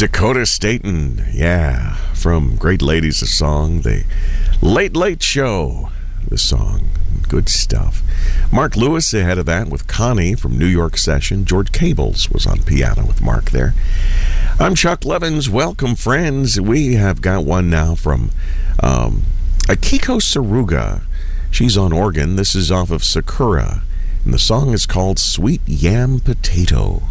Dakota Staton, yeah, from Great Ladies of Song, the Late Late Show, the song. Good stuff. Mark Lewis ahead of that with Connie from New York Session. George Cables was on piano with Mark there. I'm Chuck Levins. Welcome, friends. We have got one now from Akiko Saruga. She's on organ. This is off of Sakura, and the song is called Sweet Yam Potato.